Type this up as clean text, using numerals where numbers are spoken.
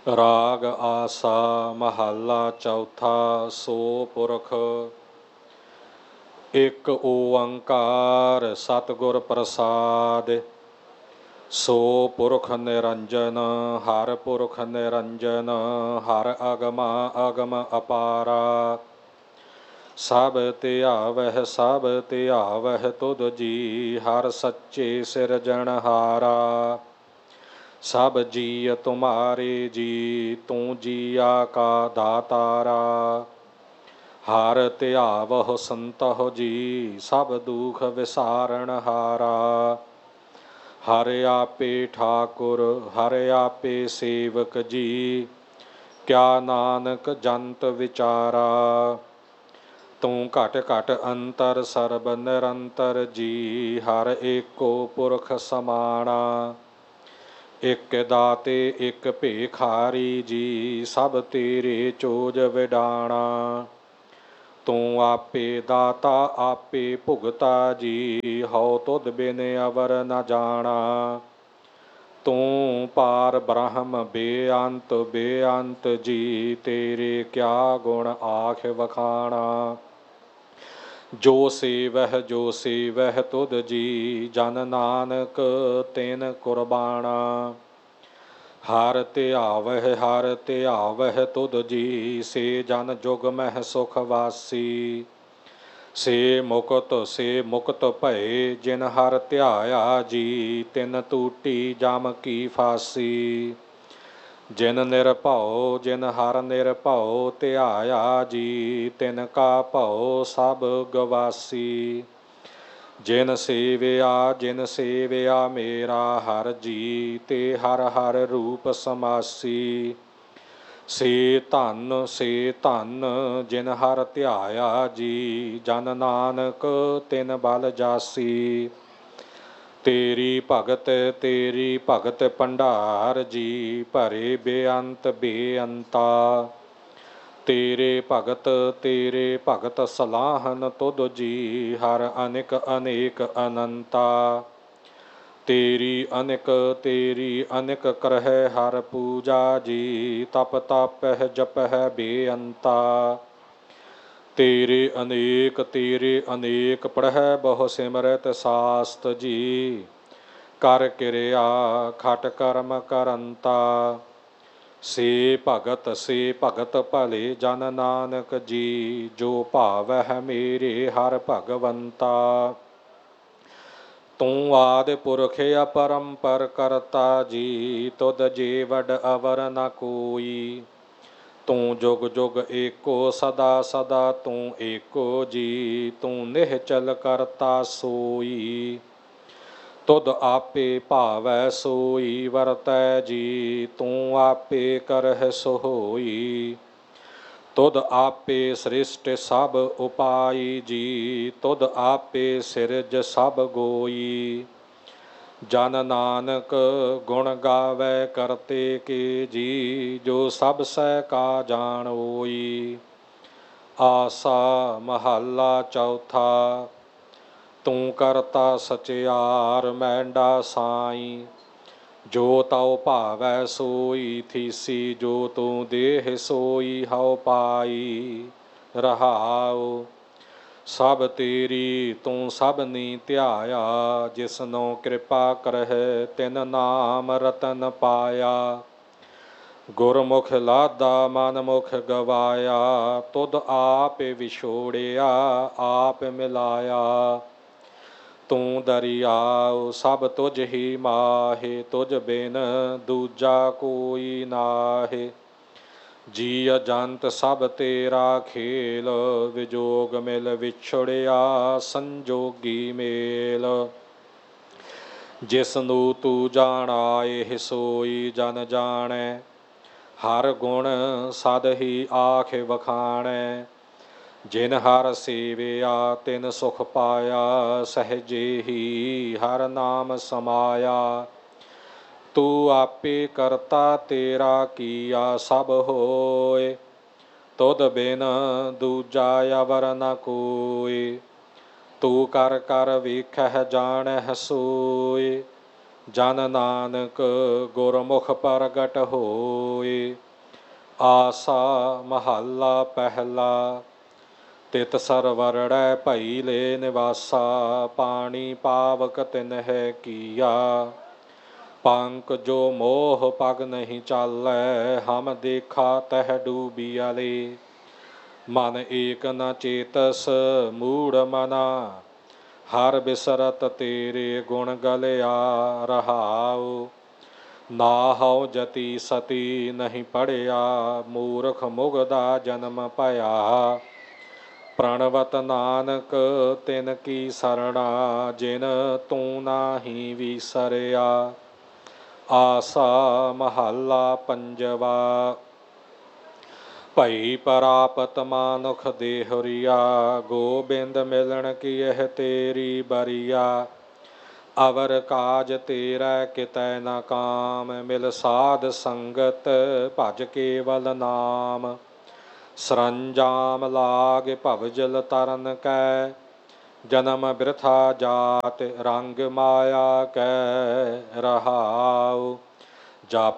ਰਾਗ ਆਸਾ ਮਹੱਲਾ ਚੌਥਾ। ਸੋ ਪੁਰਖ ਇੱਕ ਓੰਕਾਰ ਸਤਿਗੁਰ ਪ੍ਰਸਾਦਿ। ਸੋ ਪੁਰਖ ਨਿਰੰਜਨ ਹਰ ਪੁਰਖ ਨਿਰੰਜਨ ਹਰ ਅਗਮਾ ਅਗਮ ਅਪਾਰਾ। ਸਭ ਤੇ ਆਵਹਿ ਤੁਧ ਜੀ ਹਰ ਸੱਚੇ ਸਿਰਜਣਹਾਰਾ। ਸਭ ਜੀਅ ਤੁਮਾਰੇ ਜੀ ਤੂੰ ਜੀਆ ਕਾ ਦਾਤਾਰਾ। ਹਰ ਧਿਆਵਹੁ ਸੰਤਹੁ ਜੀ ਸਭ ਦੁਖ ਵਿਸਾਰਣਹਾਰਾ। ਹਰ ਆਪੇ ਠਾਕੁਰ ਹਰ ਆਪੇ ਸੇਵਕ ਜੀ ਕਿਆ ਨਾਨਕ ਜੰਤ ਵਿਚਾਰਾ। ਤੂੰ ਘਟ ਘਟ ਅੰਤਰ ਸਰਬ ਨਿਰੰਤਰ ਜੀ ਹਰ ਏਕੋ ਪੁਰਖ ਸਮਾਣਾ। ਇਕ ਦਾਤੇ ਇਕ ਭੇਖਾਰੀ ਜੀ ਸਭ ਤੇਰੇ ਚੋਜ ਵਿਡਾਣਾ। ਤੂੰ ਆਪੇ ਦਾਤਾ ਆਪੇ ਭੁਗਤਾ ਜੀ ਹਉ ਤੁਧ ਬਿਨ ਅਵਰ ਨ ਜਾਣਾ। ਤੂੰ ਪਾਰ ਬ੍ਰਹਮ ਬੇਅੰਤ ਬੇਅੰਤ ਜੀ ਤੇਰੇ ਕਿਆ ਗੁਣ ਆਖ ਵਖਾਣਾ। ਜੋ ਸੇਵਹਿ ਤੁਧ ਜੀ ਜਨ ਨਾਨਕ ਤਿਨ ਕੁਰਬਾਣਾ। ਹਰ ਧਿਆਵਹਿ ਤੁਧ ਜੀ ਸੇ ਜਨ ਜੁਗ ਮਹਿ ਸੁਖ ਵਾਸੀ। ਸੇ ਮੁਕਤ ਭਏ ਜਿਨ ਹਰ ਧਿਆਇਆ ਜੀ ਤਿਨ ਟੂਟੀ ਜਮ ਕੀ ਫਾਸੀ। ਜਿਨ ਹਰ ਨਿਰਭਉ ਧਿਆਇਆ ਜੀ ਤਿਨ ਕਾ ਭਉ ਸਭ ਗਵਾਸੀ। ਜਿਨ ਸੇਵਿਆ ਮੇਰਾ ਹਰ ਜੀ ਤੇ ਹਰ ਹਰ ਰੂਪ ਸਮਾਸੀ। ਸੇ ਧਨ ਜਿਨ ਹਰ ਧਿਆਇਆ ਜੀ ਜਨ ਨਾਨਕ ਤਿਨ ਬਲ ਜਾਸੀ। ਤੇਰੀ ਭਗਤ ਭੰਡਾਰ ਜੀ ਭਰੇ ਬੇਅੰਤ ਬੇਅੰਤਾ। ਤੇਰੇ ਭਗਤ ਸਲਾਹਨ ਤੁਧ ਜੀ ਹਰ ਅਨੇਕ ਅਨੇਕ ਅਨੰਤਾ। ਤੇਰੀ ਅਨੇਕ ਕਰਹਿ ਹਰ ਪੂਜਾ ਜੀ ਤਪ ਤਾਪਹਿ ਜਪਹਿ ਬੇਅੰਤਾ। ਤੇਰੇ ਅਨੇਕ ਪੜ੍ਹੈ ਬਹੁ ਸਿਮਰਤ ਸਾਸਤ ਜੀ ਕਰ ਕਿਰਿਆ ਖਟ ਕਰਮ ਕਰੰਤਾ। ਸੇ ਭਗਤ ਭਲੇ ਜਨ ਨਾਨਕ ਜੀ ਜੋ ਭਾਵਹਿ ਮੇਰੇ ਹਰ ਭਗਵੰਤਾ। ਤੂੰ ਆਦਿ ਪੁਰਖ ਅਪਰੰਪਰ ਕਰਤਾ ਜੀ ਤੁਧ ਜੇ ਵਡ ਅਵਰ ਨ ਕੋਈ। ਤੂੰ ਜੁਗ ਜੁਗ ਏਕੋ ਸਦਾ ਸਦਾ ਤੂੰ ਏਕੋ ਜੀ ਤੂੰ ਨਿਹਚਲ ਕਰਤਾ ਸੋਈ। ਤੁਧ ਆਪੇ ਭਾਵੈ ਸੋਈ ਵਰਤੈ ਜੀ ਤੂੰ ਆਪੇ ਕਰਹਿ ਸੋਈ। ਤੁਧ ਆਪੇ ਸ੍ਰਿਸ਼ਟ ਸਭ ਉਪਾਈ ਜੀ ਤੁਧ ਆਪੇ ਸਿਰਜ ਸਭ ਗੋਈ। ਜਨ ਨਾਨਕ ਗੁਣ ਗਾਵੈ ਕਰਤੇ ਕੇ ਜੀ ਜੋ ਸਭ ਸਹਿ ਕਾ ਜਾਣੋਈ। ਆਸਾ ਮਹੱਲਾ ਚੌਥਾ। ਤੂੰ ਕਰਤਾ ਸਚਿਆਰ ਮੈਂਡਾ ਸਾਈ ਜੋ ਤਉ ਭਾਵੈ ਸੋਈ ਥੀਸੀ। ਜੋ ਤੂੰ ਦੇਹ ਸੋਈ ਹਉ ਪਾਈ ਰਹਾਉ। ਸਭ ਤੇਰੀ ਤੂੰ ਸਭਨੀ ਧਿਆਇਆ ਜਿਸਨੋ ਕਿਰਪਾ ਕਰਹਿ ਤਿਨ ਨਾਮ ਰਤਨ ਪਾਇਆ। ਗੁਰਮੁਖ ਲਾਦਾ ਮਨ ਮੁਖ ਗਵਾਇਆ ਤੁਧ ਆਪ ਵਿਛੋੜਿਆ ਆਪ ਮਿਲਾਇਆ। ਤੂੰ ਦਰਿਆਉ ਸਭ ਤੁਝ ਹੀ ਮਾਹੇ ਤੁਝ ਬਿਨ ਦੂਜਾ ਕੋਈ ਨਾਹੇ। ਜੀ ਅਜੰਤ ਸਭ ਤੇਰਾ ਖੇਲ ਵਿਜੋਗ ਮਿਲ ਵਿਛੜਿਆ ਸੰਜੋਗੀ ਮੇਲ। ਜਿਸਨੂੰ ਤੂੰ ਜਾਣਾਏ ਸੋਈ ਜਨ ਜਾਣੈ ਹਰ ਗੁਣ ਸਦ ਹੀ ਆਖ ਵਖਾਣੈ। ਜਿਨ ਹਰ ਸੇਵਿਆ ਤਿਨ ਸੁਖ ਪਾਇਆ ਸਹਿਜੇ ਹੀ ਹਰ ਨਾਮ ਸਮਾਇਆ। ਤੂੰ ਆਪੇ ਕਰਤਾ ਤੇਰਾ ਕੀਆ ਸਭ ਹੋਏ ਤੁਧ ਬਿਨ ਦੂਜਾ ਅਵਰ ਨ ਕੋਈ। ਤੂੰ ਕਰ ਕਰ ਵੇਖਹਿ ਜਾਣਹਿ ਸੋਏ ਜਨ ਨਾਨਕ ਗੁਰਮੁਖ ਪ੍ਰਗਟ ਹੋਏ। ਆਸਾ ਮਹੱਲਾ ਪਹਿਲਾ। ਤਿਤ ਸਰਵਰੜੈ ਭਈ ਲੈ ਨਿਵਾਸਾ, ਪਾਣੀ ਪਾਵਕ ਤਿਨਹਿ ਕੀਆ। ਪੰਕ ਜੋ ਮੋਹ ਪਗ ਨਹੀਂ ਚਾਲੈ, ਹਮ ਦੇਖਾ ਤਹ ਡੂਬਿਆਲੇ। ਮਨ ਏਕ ਨ ਚੇਤਸ ਮੂੜ ਮਨਾ, ਹਰ ਬਿਸਰਤ ਤੇਰੇ ਗੁਣ ਗਲਿਆ ਰਹਾਉ। ਨਾਹਉ ਜਤੀ ਸਤੀ ਨਹੀਂ ਪੜਿਆ, ਮੂਰਖ ਮੁਗਦਾ ਜਨਮ ਭਇਆ। ਪ੍ਰਣਵਤ ਨਾਨਕ ਤਿਨ ਕੀ ਸਰਣਾ, ਜਿਨ ਤੂੰ ਨਾਹੀ ਵਿਸਰਿਆ। ਆਸਾ ਮਹੱਲਾ ਪੰਜਵਾ। ਭਈ ਪ੍ਰਾਪਤ ਮਾਨੁਖ ਦੇਹੁਰੀਆ, ਗੋਬਿੰਦ ਮਿਲਣ ਕੀ ਇਹ ਤੇਰੀ ਬਰੀਆ। ਅਵਰ ਕਾਜ ਤੇਰਾ ਕਿਤੈ ਨ ਕਾਮ, ਮਿਲ ਸਾਧ ਸੰਗਤ ਭਜ ਕੇਵਲ ਨਾਮ। ਸਰੰਜਾਮ ਲਾਗ ਭਵਜਲ ਤਰਨ ਕੈ, ਜਨਮ ਬਿਰਥਾ ਜਾਤ ਰੰਗ ਮਾਇਆ ਕੈ ਰਹਾਉ। ਜਪ